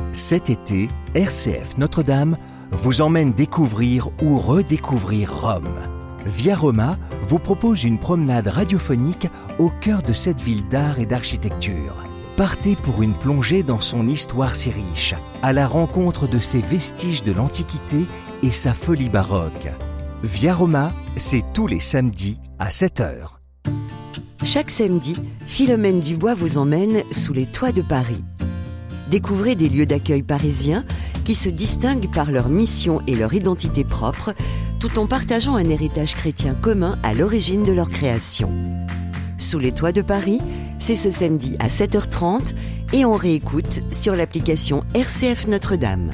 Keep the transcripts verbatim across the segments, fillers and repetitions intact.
Cet été, R C F Notre-Dame vous emmène découvrir ou redécouvrir Rome. Via Roma vous propose une promenade radiophonique au cœur de cette ville d'art et d'architecture. Partez pour une plongée dans son histoire si riche, à la rencontre de ses vestiges de l'Antiquité et sa folie baroque. Via Roma, c'est tous les samedis à sept heures. Chaque samedi, Philomène Dubois vous emmène sous les toits de Paris. Découvrez des lieux d'accueil parisiens qui se distinguent par leur mission et leur identité propre, tout en partageant un héritage chrétien commun à l'origine de leur création. Sous les toits de Paris, c'est ce samedi à sept heures trente et on réécoute sur l'application R C F Notre-Dame.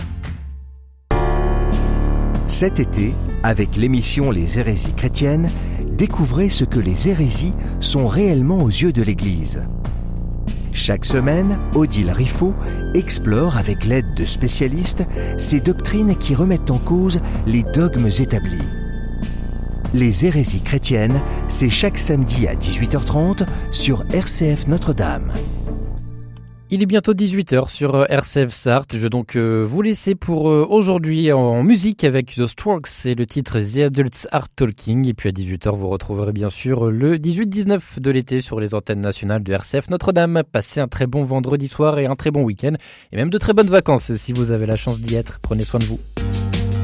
Cet été, avec l'émission Les hérésies chrétiennes, découvrez ce que les hérésies sont réellement aux yeux de l'Église. Chaque semaine, Odile Riffaut explore avec l'aide de spécialistes ces doctrines qui remettent en cause les dogmes établis. Les hérésies chrétiennes, c'est chaque samedi à dix-huit heures trente sur R C F Notre-Dame. Il est bientôt dix-huit heures sur R C F Sarthe. Je vais donc euh, vous laisser pour euh, aujourd'hui en musique avec The Strokes et le titre The Adults Are Talking. Et puis à dix-huit heures, vous retrouverez bien sûr le dix-huit dix-neuf de l'été sur les antennes nationales de R C F Notre-Dame. Passez un très bon vendredi soir et un très bon week-end. Et même de très bonnes vacances si vous avez la chance d'y être. Prenez soin de vous.